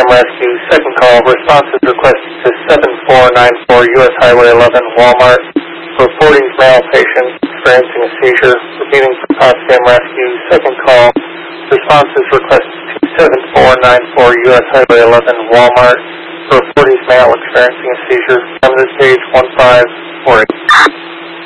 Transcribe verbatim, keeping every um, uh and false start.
Rescue, second call, responses requested to seven four nine four U S Highway eleven, Walmart, for forties male patient experiencing a seizure. Repeating for Potsdam Rescue, second call, responses requested to seven four nine four U S Highway eleven, Walmart, for forties male experiencing a seizure. Limited page one five four eight.